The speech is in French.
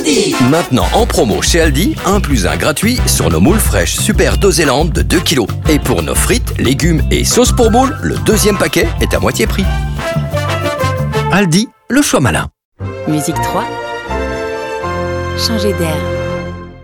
Aldi. Maintenant en promo chez Aldi, 1 + 1 gratuit sur nos moules fraîches Super Doséland de 2 kg. Et pour nos frites, légumes et sauces pour moules, le 2e paquet est à moitié prix. Aldi, le choix malin. Musique 3. Changer d'air.